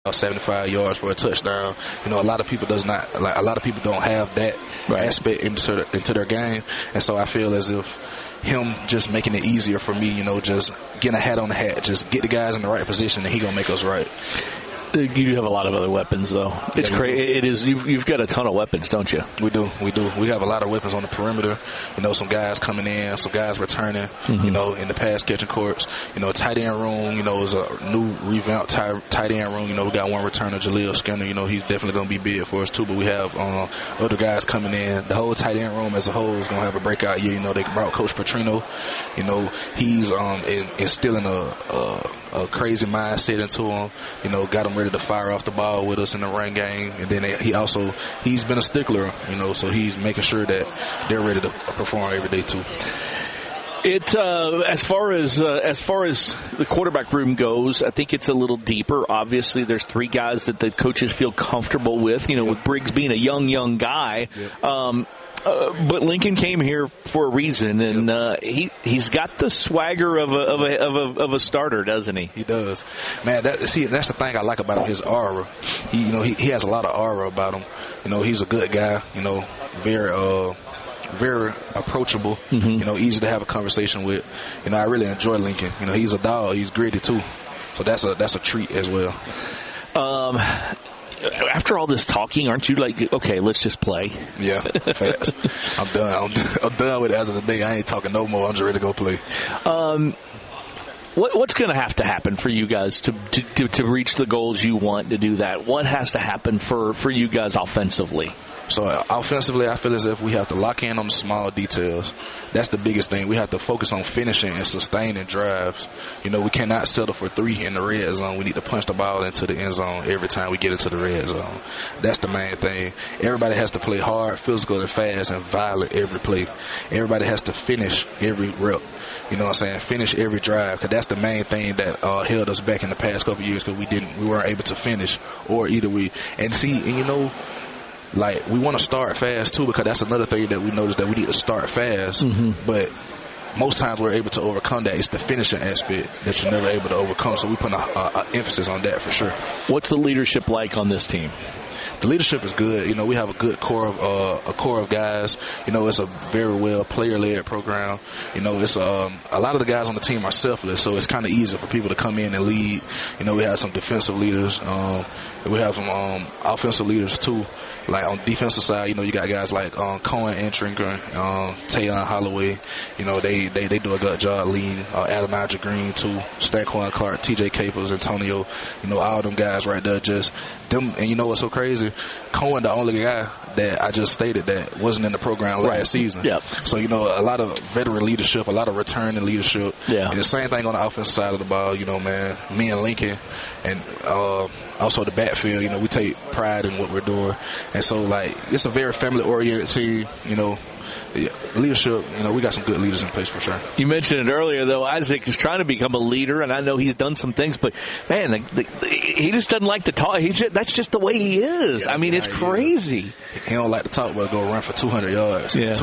75 yards for a touchdown. A lot of people don't have that aspect into their game, and so I feel as if him just making it easier for me, just getting a hat on the hat, just get the guys in the right position, and he gonna make us right. You do have a lot of other weapons, though. It's crazy. It is. You've got a ton of weapons, don't you? We do. We have a lot of weapons on the perimeter. Some guys coming in, some guys returning. In the pass catching courts. Tight end room. Is a new revamped tight end room. We got one returner, Jaleel Skinner. He's definitely going to be big for us too. But we have other guys coming in. The whole tight end room as a whole is going to have a breakout year. They brought Coach Petrino. He's instilling a crazy mindset into him. Got him ready to fire off the ball with us in the run game, and then he's been a stickler, so he's making sure that they're ready to perform every day too. As far as the quarterback room goes, I think it's a little deeper. Obviously, there's three guys that the coaches feel comfortable with. With Briggs being a young guy. Yep. But Lincoln came here for a reason, and he's got the swagger of a starter, doesn't he? He does, man. That's the thing I like about him. His aura. He has a lot of aura about him. He's a good guy. Very approachable. Easy to have a conversation with. I really enjoy Lincoln. He's a dog. He's gritty too. So that's a treat as well. After all this talking, aren't you like, okay, let's just play? Yeah, fast. I'm done. I'm done with it after the day. I ain't talking no more. I'm just ready to go play. What's going to have to happen for you guys to reach the goals you want to do that? What has to happen for you guys offensively? So offensively, I feel as if we have to lock in on the small details. That's the biggest thing. We have to focus on finishing and sustaining drives. We cannot settle for 3 in the red zone. We need to punch the ball into the end zone every time we get into the red zone. That's the main thing. Everybody has to play hard, physical, and fast, and violent every play. Everybody has to finish every rep. Finish every drive, because that's the main thing that held us back in the past couple of years, because we weren't able to finish, or either we we want to start fast too, because that's another thing that we noticed, that we need to start fast. But most times we're able to overcome that. It's the finishing aspect that you're never able to overcome. So we put an emphasis on that for sure. What's the leadership like on this team? The leadership is good. We have a good core of guys. It's a very well player-led program. It's a lot of the guys on the team are selfless, so it's kind of easy for people to come in and lead. We have some defensive leaders. We have some offensive leaders too. Like on the defensive side, you got guys like Cohen Entrinker, Tayon Holloway. They do a good job leading. Adonijah Green too, Stanquan Clark, T.J. Capers, Antonio. All them guys right there, just them. And what's so crazy? Cohen, the only guy that I just stated that wasn't in the program last season. Yep. So a lot of veteran leadership, a lot of returning leadership. Yeah. And the same thing on the offensive side of the ball. Man, me and Lincoln, and also the backfield. We take pride in what we're doing. And so, it's a very family-oriented team, leadership, we got some good leaders in place for sure. You mentioned it earlier, though. Isaac is trying to become a leader, and I know he's done some things, but, man, he just doesn't like to talk. That's just the way he is. Yeah, it's crazy. He don't like to talk, but go run for 200 yards, 2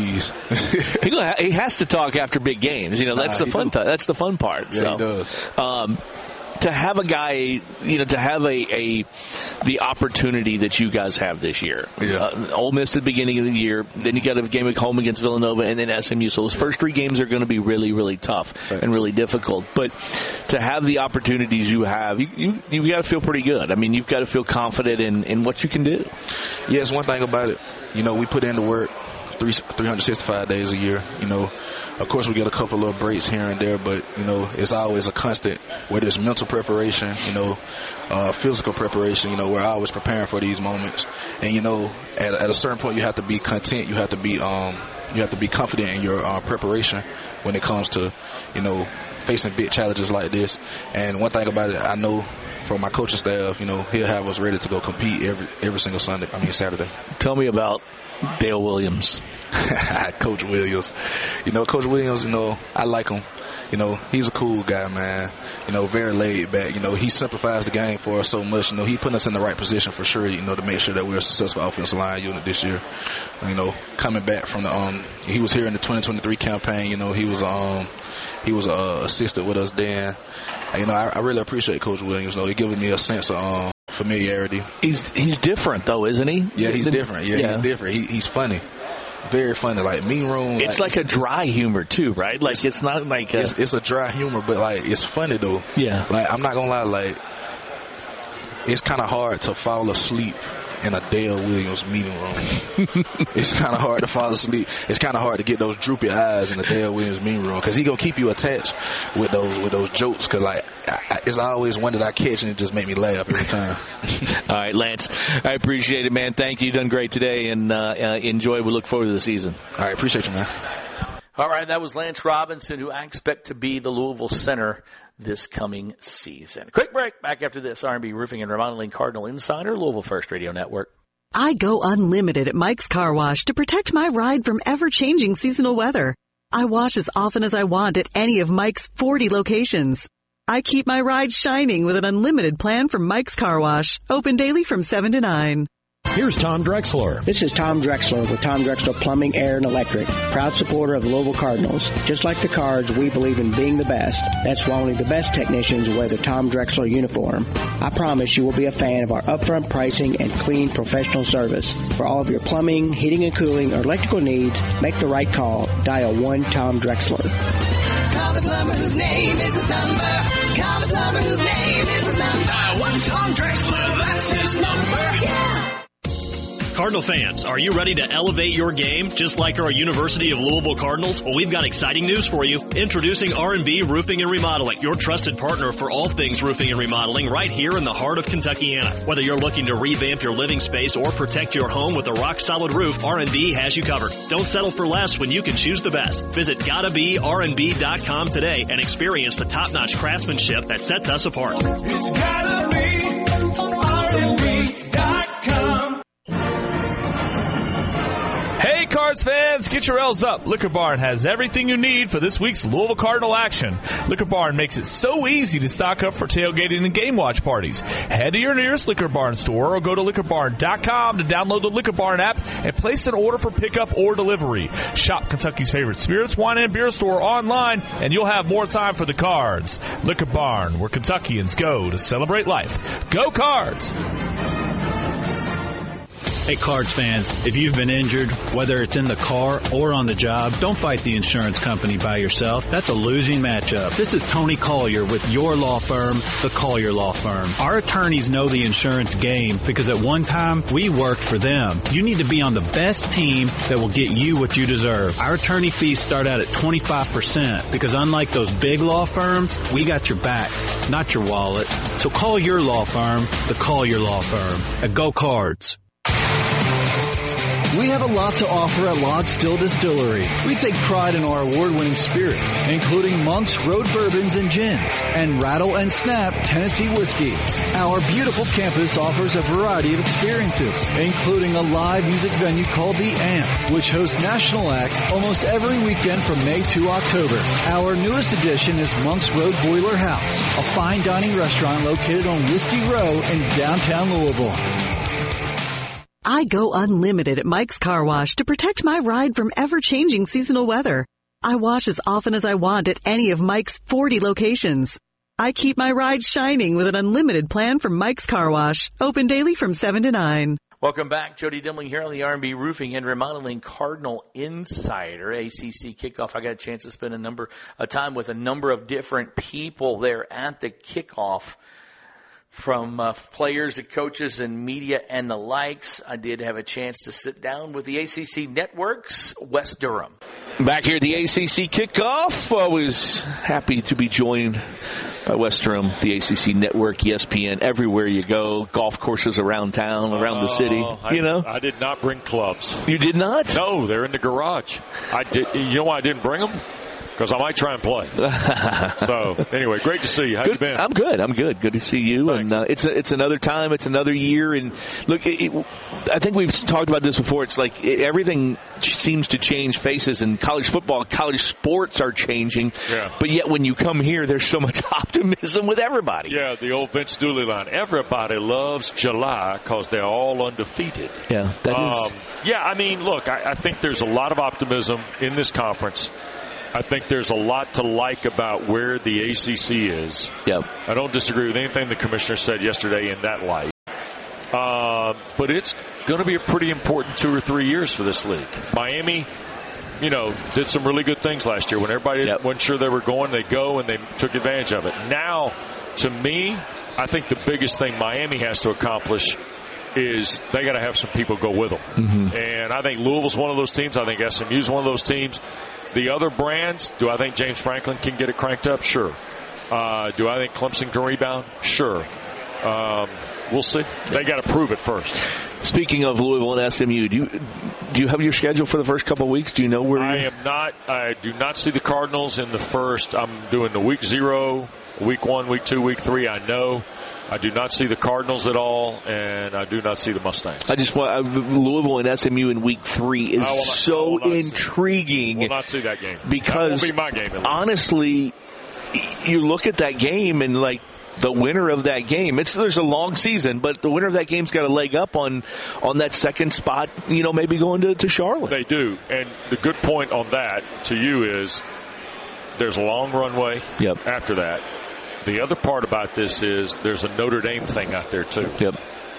TDs. He has to talk after big games. That's the fun time. That's the fun part. Yeah, he does. To have a guy, to have the opportunity that you guys have this year. Yeah. Ole Miss at the beginning of the year, then you got a game at home against Villanova, and then SMU. So those first 3 games are going to be really, really tough and really difficult. But to have the opportunities you have, you've got to feel pretty good. You've got to feel confident in what you can do. Yeah, it's one thing about it. We put in the work 365 days a year. Of course, we get a couple of breaks here and there, but, it's always a constant, whether it's mental preparation, physical preparation, we're always preparing for these moments. And, at a certain point, you have to be content. You have to be confident in your preparation when it comes to, facing big challenges like this. And one thing about it, I know from my coaching staff, he'll have us ready to go compete every single Saturday. Tell me about Dale Williams. Coach Williams. Coach Williams, I like him. He's a cool guy, man. Very laid back. He simplifies the game for us so much. He put us in the right position for sure, to make sure that we're a successful offensive line unit this year. Coming back from he was here in the 2023 campaign. He was assisted with us then. you know, I really appreciate Coach Williams. He's giving me a sense of familiarity. He's different though, isn't he? Yeah, he's different. Yeah, he's different. He's funny. Very funny, like Mean Room. It's like a dry humor too, right? Like it's not like it's a dry humor, but like it's funny though. Yeah. Like I'm not gonna lie, like it's kind of hard to fall asleep in a Dale Williams meeting room. It's kind of hard to fall asleep. It's kind of hard to get those droopy eyes in the Dale Williams meeting room because he gonna keep you attached with those jokes. Because like it's always one that I catch and it just make me laugh every time. All right, Lance, I appreciate it, man. Thank you. You've done great today, and enjoy. We look forward to the season. All right, appreciate you, man. All right, that was Lance Robinson, who I expect to be the Louisville center this coming season. Quick break. Back after this, R&B Roofing and Remodeling Cardinal Insider, Louisville First Radio Network. I go unlimited at Mike's Car Wash to protect my ride from ever-changing seasonal weather. I wash as often as I want at any of Mike's 40 locations. I keep my ride shining with an unlimited plan from Mike's Car Wash, open daily from 7 to 9. Here's Tom Drexler. This is Tom Drexler with Tom Drexler Plumbing, Air, and Electric. Proud supporter of the Louisville Cardinals. Just like the Cards, we believe in being the best. That's why only the best technicians wear the Tom Drexler uniform. I promise you will be a fan of our upfront pricing and clean professional service. For all of your plumbing, heating and cooling, or electrical needs, make the right call. Dial 1 Tom Drexler. Call the plumber whose name is his number. Call the plumber whose name is his number. Dial 1 Tom Drexler, that's his number. Yeah. Cardinal fans, are you ready to elevate your game just like our University of Louisville Cardinals? Well, we've got exciting news for you. Introducing R&B Roofing and Remodeling, your trusted partner for all things roofing and remodeling right here in the heart of Kentuckiana. Whether you're looking to revamp your living space or protect your home with a rock-solid roof, R&B has you covered. Don't settle for less when you can choose the best. Visit GottaBeRnB.com today and experience the top-notch craftsmanship that sets us apart. It's gotta be RNB.com. Hey, Cards fans, get your L's up. Liquor Barn has everything you need for this week's Louisville Cardinal action. Liquor Barn makes it so easy to stock up for tailgating and game watch parties. Head to your nearest Liquor Barn store or go to liquorbarn.com to download the Liquor Barn app and place an order for pickup or delivery. Shop Kentucky's favorite spirits, wine, and beer store online, and you'll have more time for the Cards. Liquor Barn, where Kentuckians go to celebrate life. Go Cards! Hey, Cards fans, if you've been injured, whether it's in the car or on the job, don't fight the insurance company by yourself. That's a losing matchup. This is Tony Collier with your law firm, the Collier Law Firm. Our attorneys know the insurance game because at one time, we worked for them. You need to be on the best team that will get you what you deserve. Our attorney fees start out at 25% because unlike those big law firms, we got your back, not your wallet. So call your law firm, the Collier Law Firm, at Go Cards. We have a lot to offer at Log Still Distillery. We take pride in our award-winning spirits, including Monk's Road Bourbons and Gins, and Rattle and Snap Tennessee Whiskeys. Our beautiful campus offers a variety of experiences, including a live music venue called The Amp, which hosts national acts almost every weekend from May to October. Our newest addition is Monk's Road Boiler House, a fine dining restaurant located on Whiskey Row in downtown Louisville. I go unlimited at Mike's Car Wash to protect my ride from ever-changing seasonal weather. I wash as often as I want at any of Mike's 40 locations. I keep my ride shining with an unlimited plan from Mike's Car Wash, open daily from 7 to 9. Welcome back. Jody Dimling here on the R&B Roofing and Remodeling Cardinal Insider ACC kickoff. I got a chance to spend a time with a number of different people there at the kickoff, from players to coaches and media and the likes. I did have a chance to sit down with the ACC Network's Wes Durham. Back here at the ACC kickoff, always happy to be joined by Wes Durham, the ACC Network, ESPN, everywhere you go, golf courses around town, around the city. I did not bring clubs. You did not? No, they're in the garage. You know why I didn't bring them? Because I might try and play. So, anyway, great to see you. How you been? I'm good. Good to see you. Thanks. And it's another time. It's another year. And look, I think we've talked about this before. It's like everything seems to change faces, and college football, college sports are changing. Yeah. But yet when you come here, there's so much optimism with everybody. Yeah, the old Vince Dooley line. Everybody loves July because they're all undefeated. Yeah, that is. Yeah, I mean, look, I think there's a lot of optimism in this conference. I think there's a lot to like about where the ACC is. Yep. I don't disagree with anything the commissioner said yesterday in that light. But it's going to be a pretty important 2 or 3 years for this league. Miami, did some really good things last year. When everybody wasn't sure they were going, they go and they took advantage of it. Now, to me, I think the biggest thing Miami has to accomplish is they got to have some people go with them. Mm-hmm. And I think Louisville's one of those teams. I think SMU's one of those teams. The other brands, do I think James Franklin can get it cranked up? Sure. Do I think Clemson can rebound? Sure. We'll see. They got to prove it first. Speaking of Louisville and SMU, do you have your schedule for the first couple of weeks? Do you know where? I do not see the Cardinals in the first. I'm doing the week 0, week 1, week 2, week 3. I know. I do not see the Cardinals at all, and I do not see the Mustangs. I just want Louisville and SMU in week 3 is so intriguing. We'll not see that game because that won't be my game. Honestly, you look at that game and the winner of that game, there's a long season, but the winner of that game's got a leg up on that second spot, maybe going to Charlotte. They do. And the good point on that to you is there's a long runway after that. The other part about this is there's a Notre Dame thing out there, too. Yep.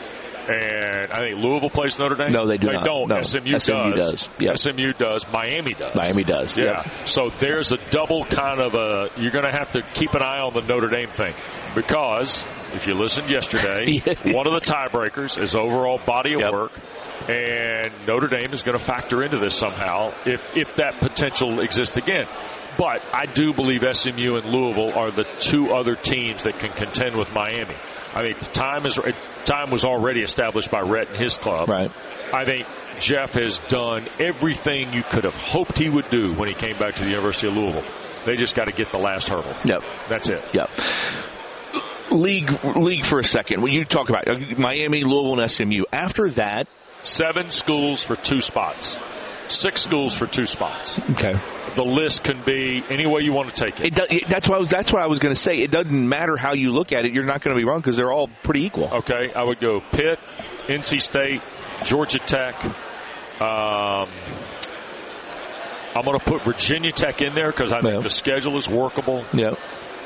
And I think Louisville plays Notre Dame. No, they do not. They don't. No. SMU does. Yep. SMU does. Miami does. Miami does. Yeah. Yep. So there's a double kind of you're going to have to keep an eye on the Notre Dame thing. Because if you listened yesterday, one of the tiebreakers is overall body of work. And Notre Dame is going to factor into this somehow if that potential exists again. But I do believe SMU and Louisville are the two other teams that can contend with Miami. I think time was already established by Rhett and his club. Right. I think Jeff has done everything you could have hoped he would do when he came back to the University of Louisville. They just got to get the last hurdle. Yep. That's it. Yep. League for a second. When you talk about Miami, Louisville, and SMU, after that, 7 schools for 2 spots. 6 schools for 2 spots. Okay. The list can be any way you want to take it. That's what I was going to say. It doesn't matter how you look at it. You're not going to be wrong because they're all pretty equal. Okay. I would go Pitt, NC State, Georgia Tech. I'm going to put Virginia Tech in there because I think the schedule is workable. Yep.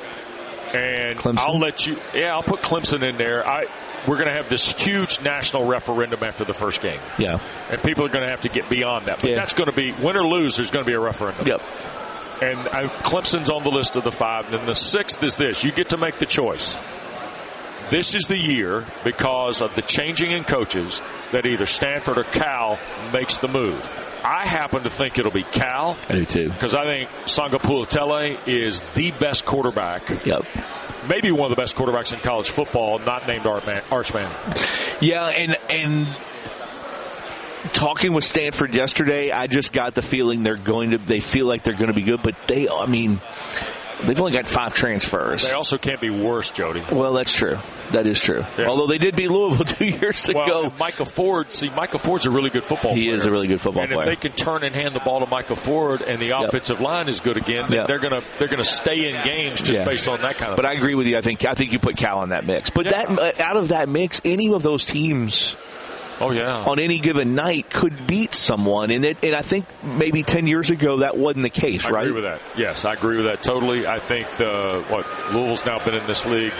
And Clemson? I'll put Clemson in there. We're going to have this huge national referendum after the first game. Yeah. And people are going to have to get beyond that. But that's going to be, win or lose, there's going to be a referendum. Yep. And Clemson's on the list of the 5. And then the 6th is this. You get to make the choice. This is the year, because of the changing in coaches, that either Stanford or Cal makes the move. I happen to think it'll be Cal. I do too. Because I think Sangapulatele is the best quarterback. Yep. Maybe one of the best quarterbacks in college football, not named Archman. Yeah, and talking with Stanford yesterday, I just got the feeling they feel like they're going to be good, but they've only got 5 transfers. They also can't be worse, Jody. Well, that's true. That is true. Yeah. Although they did beat Louisville 2 years ago. Well, Micah Ford's a really good football player. He is a really good football player. And if they can turn and hand the ball to Micah Ford and the offensive line is good again, then they're gonna stay in games just based on that kind of But I agree with you. I think you put Cal in that mix. But out of that mix, any of those teams on any given night could beat someone. And I think maybe 10 years ago that wasn't the case, right? I agree with that. Yes, I agree with that totally. I think Louisville's now been in this league,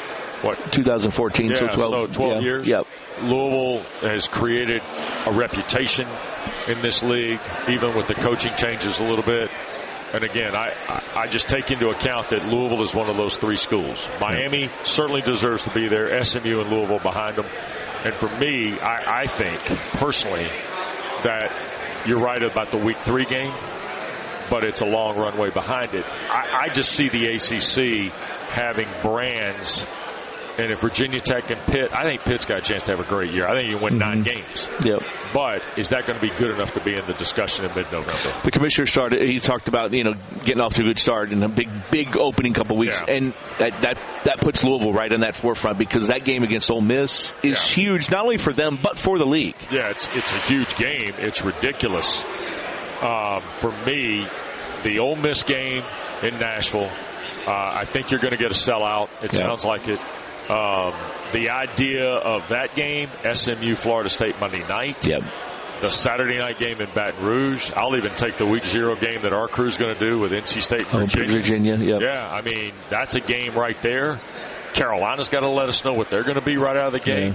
2014, so 12 years. Yep. Louisville has created a reputation in this league, even with the coaching changes a little bit. And again, I just take into account that Louisville is one of those 3 schools. Miami certainly deserves to be there. SMU and Louisville behind them. And for me, I think personally that you're right about the week 3 game, but it's a long runway behind it. I just see the ACC having brands. And if Virginia Tech and Pitt, I think Pitt's got a chance to have a great year. I think you can win 9 games. Yep. But is that going to be good enough to be in the discussion in mid-November? The commissioner he talked about, getting off to a good start in a big opening couple weeks. Yeah. And that puts Louisville right in that forefront because that game against Ole Miss is huge, not only for them, but for the league. Yeah, it's a huge game. It's ridiculous. For me, the Ole Miss game in Nashville, I think you're going to get a sellout. It sounds like it. The idea of that game, SMU, Florida State Monday night. Yep. the Saturday night game in Baton Rouge. I'll even take the week 0 game that our crew's going to do with NC State and Virginia. Yep. Yeah, I mean, that's a game right there. Carolina's got to let us know what they're going to be right out of the game.